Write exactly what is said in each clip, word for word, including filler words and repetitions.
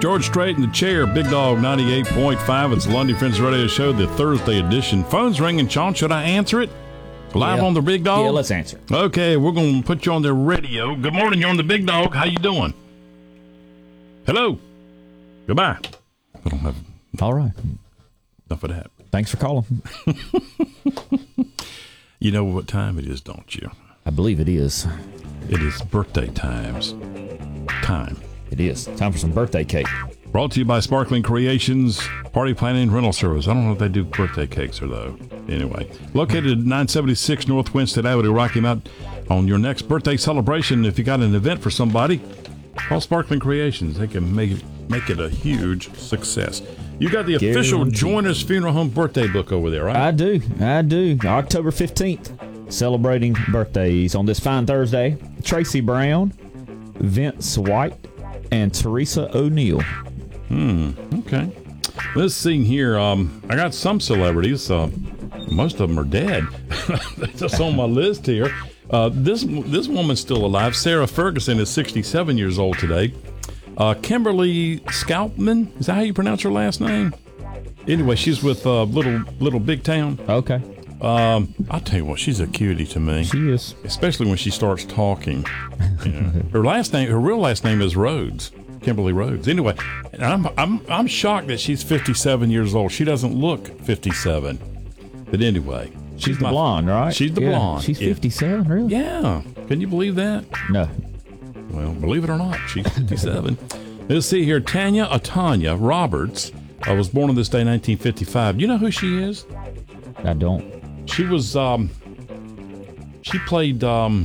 George Strait in the chair, Big Dog ninety-eight point five. It's the Lundy Friends Radio Show, the Thursday edition. Phone's ringing, Sean. Should I answer it? Live yeah. on the Big Dog? Yeah, let's answer. Okay, we're going to put you on the radio. Good morning, you're on the Big Dog. How you doing? Hello. Goodbye. I don't have All right. enough of that. Thanks for calling. You know what time it is, don't you? I believe it is. It is birthday times. Time. It is. Time for some birthday cake. Brought to you by Sparkling Creations, Party Planning Rental Service. I don't know if they do birthday cakes or though. Anyway, located at nine seventy-six North Winston Avenue, Rocky Mount. On your next birthday celebration, if you got an event for somebody, call Sparkling Creations. They can make it, make it a huge success. You got the official Guaranteed. Joiners Funeral Home birthday book over there, right? I do. I do. October fifteenth, celebrating birthdays on this fine Thursday. Tracy Brown, Vince White, and Teresa O'Neill. Hmm. Okay. Let's see here. Um, I got some celebrities. Uh, most of them are dead. That's on my list here. Uh, this this woman's still alive. Sarah Ferguson is sixty-seven years old today. Uh, Kimberly Scoutman, is that how you pronounce her last name? Anyway, she's with uh, Little Little Big Town. Okay. Um, I'll tell you what, she's a cutie to me. She is. Especially when she starts talking. You know. Her last name, her real last name is Rhodes. Kimberly Rhodes. Anyway, and I'm I'm I'm shocked that she's fifty-seven years old. She doesn't look fifty-seven. But anyway, She's, she's the my, blonde, right? She's the yeah. blonde. She's Yeah. fifty-seven, really? Yeah. Can you believe that? No. Well, believe it or not, she's fifty-seven. Let's see here. Tanya Atanya Roberts uh, was born on this day, nineteen fifty-five. You know who she is? I don't. She was, um, she played um,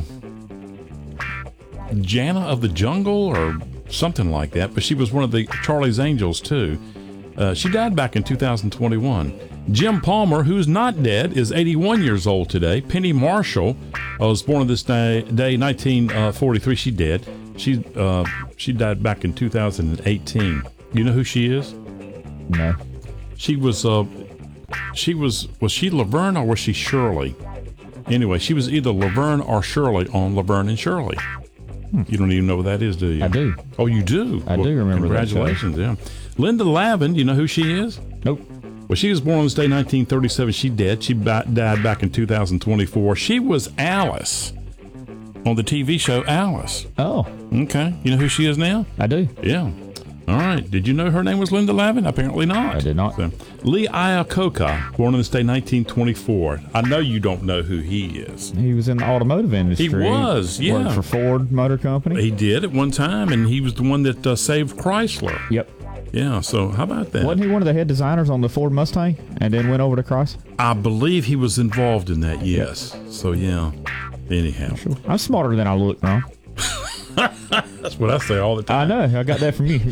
Jana of the Jungle or something like that, but she was one of the Charlie's Angels, too. Uh, she died back in two thousand twenty-one. Jim Palmer, who's not dead, is eighty-one years old today. Penny Marshall uh, was born on this day, day nineteen forty-three. She dead. She uh, she died back in two thousand eighteen. You know who she is? No. She was uh, she was was she Laverne or was she Shirley? Anyway, she was either Laverne or Shirley on Laverne and Shirley. Hmm. You don't even know what that is, do you? I do. Oh, you do? I well, do remember that show. Congratulations, yeah. Linda Lavin, you know who she is? Nope. Well, she was born on this day, nineteen thirty-seven. She dead. She ba- died back in two thousand twenty-four. She was Alice on the T V show Alice. Oh. Okay. You know who she is now? I do. Yeah. All right. Did you know her name was Linda Lavin? Apparently not. I did not. So, Lee Iacocca, born on this day, nineteen twenty-four. I know you don't know who he is. He was in the automotive industry. He was, yeah. Worked for Ford Motor Company. He did at one time, and he was the one that uh, saved Chrysler. Yep. Yeah, so how about that? Wasn't he one of the head designers on the Ford Mustang and then went over to Chrysler? I believe he was involved in that, yes. So, yeah. Anyhow. I'm smarter than I look, Ron. That's what I say all the time. I know. I got that from you.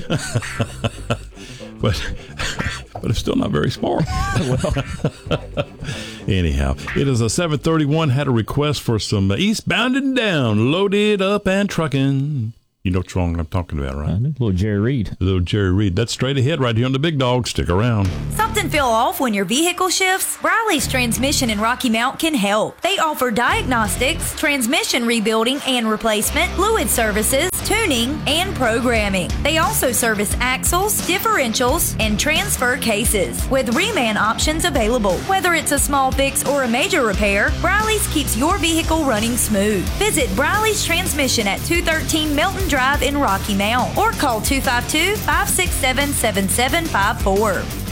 but but I'm still not very smart. Well, anyhow, it is a seven thirty-one. Had a request for some Eastbound and Down, Loaded Up and Truckin'. You know what song I'm talking about, right? I know. Little Jerry Reed. Little Jerry Reed. That's straight ahead right here on the Big Dog. Stick around. Something fell off when your vehicle shifts? Briley's Transmission in Rocky Mount can help. They offer diagnostics, transmission rebuilding and replacement, fluid services, tuning, and programming. They also service axles, differentials, and transfer cases with reman options available. Whether it's a small fix or a major repair, Briley's keeps your vehicle running smooth. Visit Briley's Transmission at two thirteen Milton Drive in Rocky Mount or call two five two, five six seven, seven seven five four.